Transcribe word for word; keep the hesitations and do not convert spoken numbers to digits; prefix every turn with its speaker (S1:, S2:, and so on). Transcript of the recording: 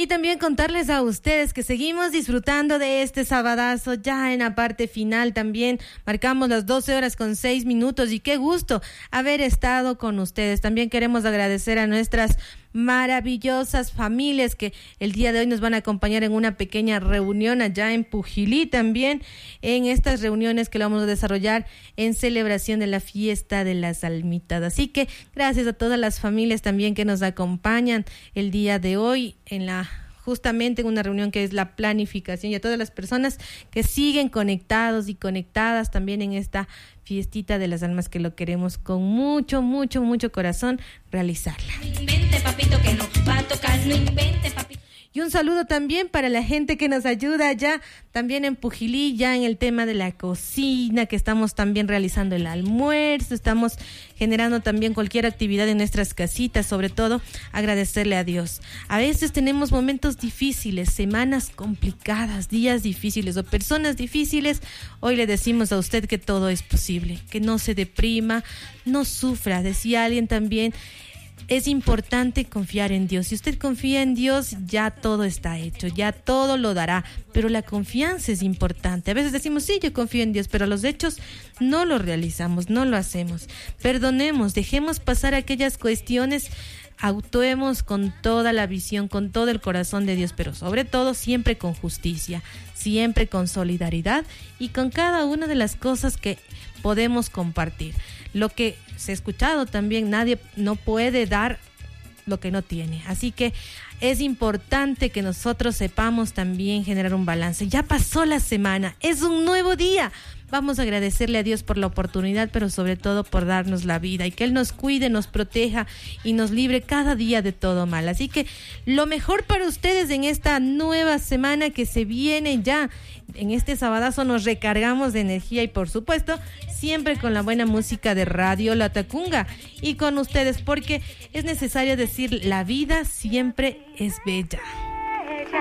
S1: Y también contarles a ustedes que seguimos disfrutando de este sabadazo ya en la parte final. También marcamos las doce horas con seis minutos y qué gusto haber estado con ustedes. También queremos agradecer a nuestras maravillosas familias que el día de hoy nos van a acompañar en una pequeña reunión allá en Pujilí, también en estas reuniones que lo vamos a desarrollar en celebración de la fiesta de las almitas. Así que gracias a todas las familias también que nos acompañan el día de hoy en la justamente en una reunión que es la planificación, y a todas las personas que siguen conectados y conectadas también en esta fiestita de las almas que lo queremos con mucho, mucho, mucho corazón realizarla.
S2: No invente, papito, que no va a tocar, no invente, papito.
S1: Y un saludo también para la gente que nos ayuda allá, también en Pujilí, ya en el tema de la cocina, que estamos también realizando el almuerzo, estamos generando también cualquier actividad en nuestras casitas, sobre todo agradecerle a Dios. A veces tenemos momentos difíciles, semanas complicadas, días difíciles o personas difíciles. Hoy le decimos a usted que todo es posible, que no se deprima, no sufra. Decía alguien también, es importante confiar en Dios. Si usted confía en Dios, ya todo está hecho, ya todo lo dará. Pero la confianza es importante. A veces decimos, sí, yo confío en Dios, pero los hechos no lo realizamos, no lo hacemos. Perdonemos, dejemos pasar aquellas cuestiones, actuemos con toda la visión, con todo el corazón de Dios, pero sobre todo siempre con justicia, siempre con solidaridad y con cada una de las cosas que podemos compartir. Lo que se ha escuchado también, nadie no puede dar lo que no tiene. Así que es importante que nosotros sepamos también generar un balance. Ya pasó la semana, es un nuevo día. Vamos a agradecerle a Dios por la oportunidad, pero sobre todo por darnos la vida y que Él nos cuide, nos proteja y nos libre cada día de todo mal. Así que lo mejor para ustedes en esta nueva semana que se viene ya. En este sabadazo nos recargamos de energía y por supuesto siempre con la buena música de Radio Latacunga y con ustedes, porque es necesario decir, la vida siempre es bella.